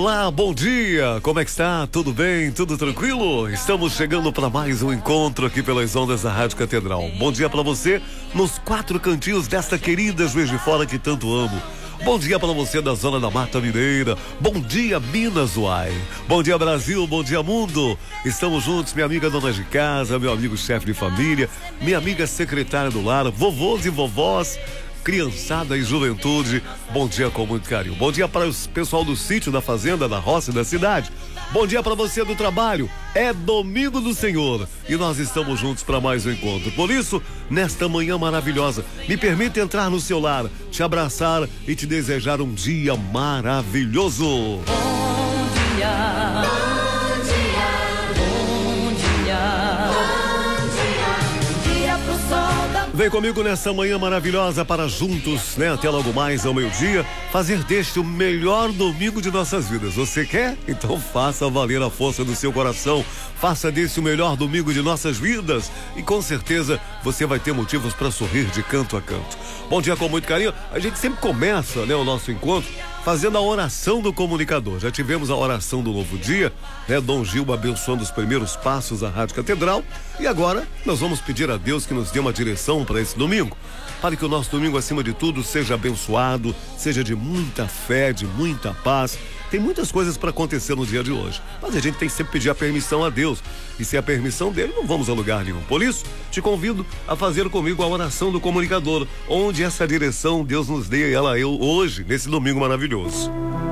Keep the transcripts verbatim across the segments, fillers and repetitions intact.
Olá, bom dia, como é que está? Tudo bem? Tudo tranquilo? Estamos chegando para mais um encontro aqui pelas ondas da Rádio Catedral. Bom dia para você nos quatro cantinhos desta querida Juiz de Fora que tanto amo. Bom dia para você da zona da Mata Mineira. Bom dia, Minas Uai. Bom dia, Brasil. Bom dia, mundo. Estamos juntos, minha amiga dona de casa, meu amigo chefe de família, minha amiga secretária do lar, vovôs e vovós, criançada e juventude. Bom dia com muito carinho. Bom dia para o pessoal do sítio, da fazenda, da roça e da cidade. Bom dia para você do trabalho. É domingo do Senhor e nós estamos juntos para mais um encontro. Por isso, nesta manhã maravilhosa, me permita entrar no seu lar, te abraçar e te desejar um dia maravilhoso. Bom dia. Bom dia. Bom dia. Bom dia. Dia pro sol da... Vem comigo nessa manhã maravilhosa para juntos, né, até logo mais ao meio-dia, fazer deste o melhor domingo de nossas vidas. Você quer? Então faça valer a força do seu coração. Faça desse o melhor domingo de nossas vidas e com certeza você vai ter motivos para sorrir de canto a canto. Bom dia com muito carinho. A gente sempre começa, né, o nosso encontro fazendo a oração do comunicador. Já tivemos a oração do novo dia, né? Dom Gil abençoando os primeiros passos da Rádio Catedral. E agora nós vamos pedir a Deus que nos dê uma direção para esse domingo, para que o nosso domingo, acima de tudo, seja abençoado, seja de muita fé, de muita paz. Tem muitas coisas para acontecer no dia de hoje, mas a gente tem que sempre pedir a permissão a Deus. E sem a permissão dele, não vamos a lugar nenhum. Por isso, te convido a fazer comigo a oração do comunicador, onde essa direção Deus nos dê ela eu hoje, nesse domingo maravilhoso.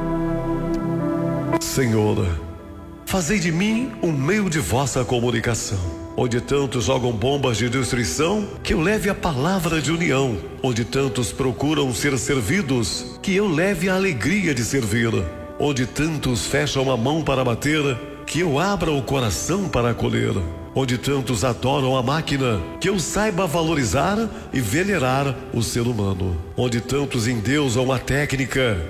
Senhor, fazei de mim um meio de vossa comunicação, onde tantos jogam bombas de destruição, que eu leve a palavra de união, onde tantos procuram ser servidos, que eu leve a alegria de servir, onde tantos fecham a mão para bater, que eu abra o coração para acolher, onde tantos adoram a máquina, que eu saiba valorizar e venerar o ser humano, onde tantos endeusam a técnica,